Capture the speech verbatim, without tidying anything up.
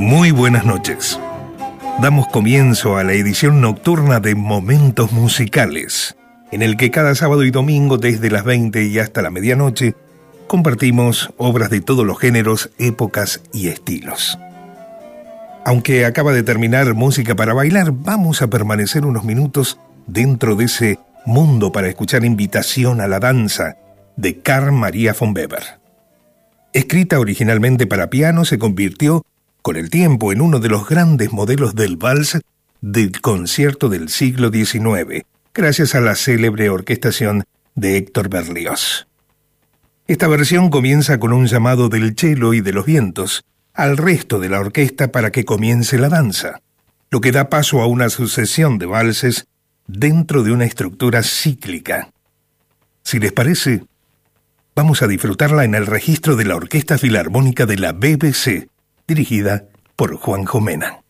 Muy buenas noches. Damos comienzo a la edición nocturna de Momentos Musicales, en el que cada sábado y domingo desde las veinte y hasta la medianoche compartimos obras de todos los géneros, épocas y estilos. Aunque acaba de terminar Música para Bailar, vamos a permanecer unos minutos dentro de ese mundo para escuchar Invitación a la Danza de Carl Maria von Weber. Escrita originalmente para piano, se convirtió con el tiempo en uno de los grandes modelos del vals del concierto del siglo diecinueve, gracias a la célebre orquestación de Héctor Berlioz. Esta versión comienza con un llamado del cello y de los vientos al resto de la orquesta para que comience la danza, lo que da paso a una sucesión de valses dentro de una estructura cíclica. Si les parece, vamos a disfrutarla en el registro de la Orquesta Filarmónica de la B B C, dirigida por Juanjo Mena.